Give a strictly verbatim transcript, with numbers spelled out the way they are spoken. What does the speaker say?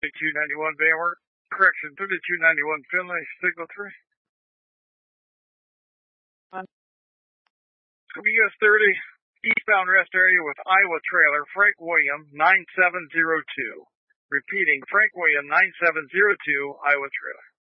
thirty-two ninety-one Bammer. Correction, thirty-two ninety-one Finley, signal three. W S thirty, eastbound rest area with Iowa trailer, Frank William, nine seven zero two. Repeating, Frank William, nine seven zero two, Iowa trailer.